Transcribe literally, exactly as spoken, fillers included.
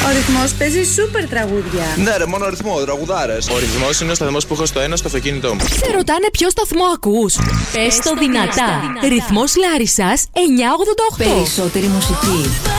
Ο Ρυθμός παίζει σούπερ τραγούδια. Ναι, ρε, μόνο ρυθμό, τραγουδάρες. Ο Ρυθμός είναι ο σταθμός που έχω στο ένα στο αυτοκίνητό μου. Σε ρωτάνε ποιο σταθμό ακούς. Πες το δυνατά. Ρυθμός Λάρισσας εννιακόσια ογδόντα οκτώ. Περισσότερη μουσική.